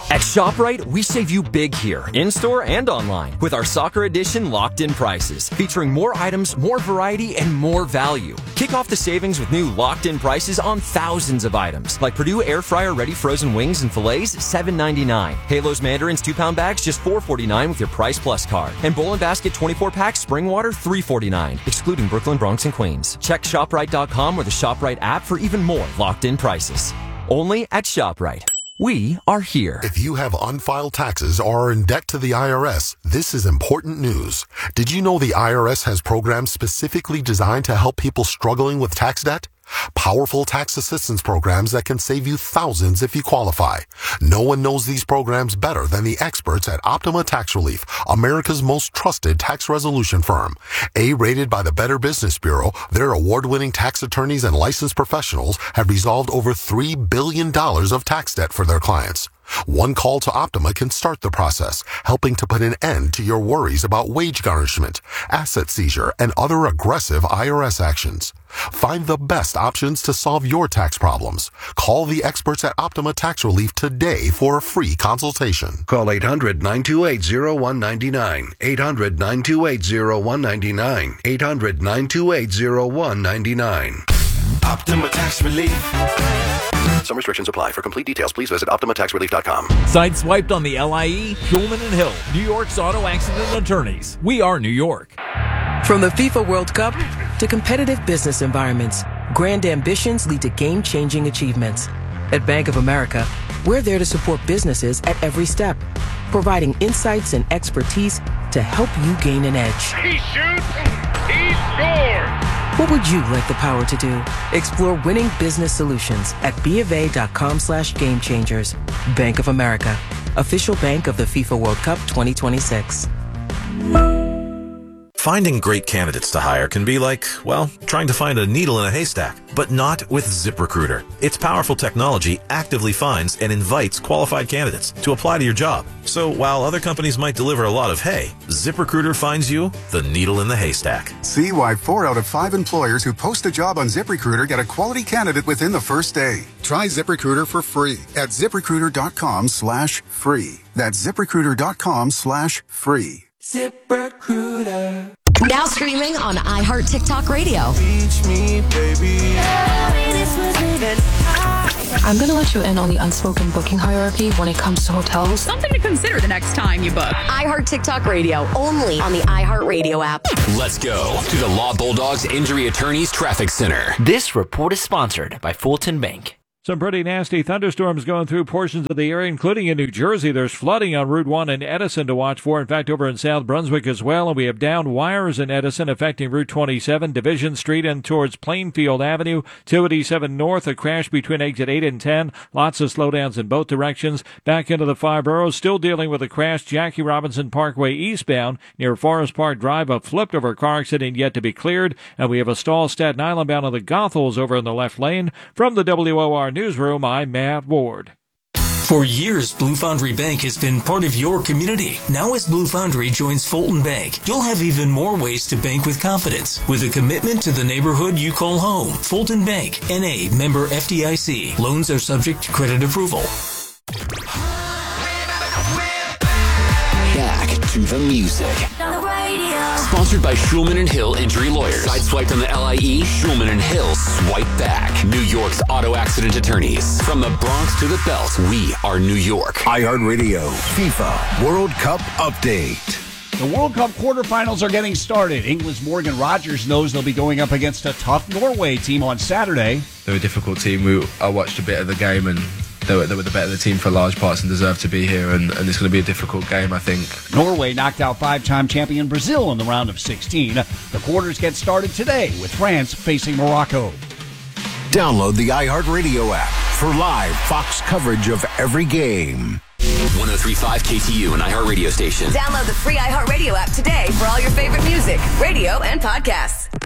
At ShopRite, we save you big here, in-store and online, with our Soccer Edition locked-in prices, featuring more items, more variety, and more value. Kick off the savings with new locked-in prices on thousands of items, like Purdue Air Fryer Ready Frozen Wings and Fillets, $7.99. Halo's Mandarins 2-pound bags, just $4.49 with your Price Plus card. And Bowl and Basket 24-pack Spring Water, $3.49, excluding Brooklyn, Bronx, and Queens. Check ShopRite.com or the ShopRite app for even more locked-in prices. Only at ShopRite. We are here. If you have unfiled taxes or are in debt to the IRS, this is important news. Did you know the IRS has programs specifically designed to help people struggling with tax debt? Powerful tax assistance programs that can save you thousands if you qualify. No one knows these programs better than the experts at Optima Tax Relief, America's most trusted tax resolution firm. A-rated by the Better Business Bureau, their award-winning tax attorneys and licensed professionals have resolved over $3 billion of tax debt for their clients. One call to Optima can start the process, helping to put an end to your worries about wage garnishment, asset seizure, and other aggressive IRS actions. Find the best options to solve your tax problems. Call the experts at Optima Tax Relief today for a free consultation. Call 800-928-0199. 800-928-0199. 800-928-0199. Optima Tax Relief. Some restrictions apply. For complete details, please visit OptimaTaxRelief.com. Sideswiped on the LIE, Schulman and Hill, New York's auto accident attorneys. We are New York. From the FIFA World Cup to competitive business environments, grand ambitions lead to game-changing achievements. At Bank of America, we're there to support businesses at every step, providing insights and expertise to help you gain an edge. He shoots, he scores! What would you like the power to do? Explore winning business solutions at BofA.com/gamechangers. Bank of America, official bank of the FIFA World Cup 2026. Finding great candidates to hire can be like, well, trying to find a needle in a haystack, but not with ZipRecruiter. Its powerful technology actively finds and invites qualified candidates to apply to your job. So while other companies might deliver a lot of hay, ZipRecruiter finds you the needle in the haystack. See why 4 out of 5 employers who post a job on ZipRecruiter get a quality candidate within the first day. Try ZipRecruiter for free at ZipRecruiter.com/free. That's ZipRecruiter.com/free. ZipRecruiter. Now streaming on iHeart TikTok Radio. Reach me, baby. I'm going to let you in on the unspoken booking hierarchy when it comes to hotels. Something to consider the next time you book. iHeart TikTok Radio, only on the iHeart Radio app. Let's go to the Law Bulldogs Injury Attorneys Traffic Center. This report is sponsored by Fulton Bank. Some pretty nasty thunderstorms going through portions of the area, including in New Jersey. There's flooding on Route 1 in Edison to watch for. In fact, over in South Brunswick as well. And we have downed wires in Edison affecting Route 27, Division Street, and towards Plainfield Avenue. 287 North, a crash between exit 8 and 10. Lots of slowdowns in both directions. Back into the 5 boroughs, still dealing with a crash. Jackie Robinson Parkway eastbound near Forest Park Drive. A flipped-over car accident yet to be cleared. And we have a stall Staten Island bound on the Goethals over in the left lane. From the WOR Newsroom, I'm Matt Ward. For years, Blue Foundry Bank has been part of your community. Now as Blue Foundry joins Fulton Bank, you'll have even more ways to bank with confidence. With a commitment to the neighborhood you call home. Fulton Bank, N.A., member FDIC. Loans are subject to credit approval. Back to the music. Sponsored by Schulman and Hill Injury Lawyers. Sideswiped on the LIE, Schulman and Hill swipe back. New York's auto accident attorneys. From the Bronx to the Belt, we are New York. iHeartRadio FIFA World Cup Update. The World Cup quarterfinals are getting started. England's Morgan Rogers knows they'll be going up against a tough Norway team on Saturday. They're a difficult team. I watched a bit of the game and they were the better team for large parts and deserve to be here, and it's going to be a difficult game, I think. Norway knocked out 5-time champion Brazil in the round of 16. The quarters get started today with France facing Morocco. Download the iHeartRadio app for live Fox coverage of every game. 103.5 KTU and iHeart Radio station. Download the free iHeart Radio app today for all your favorite music, radio, and podcasts.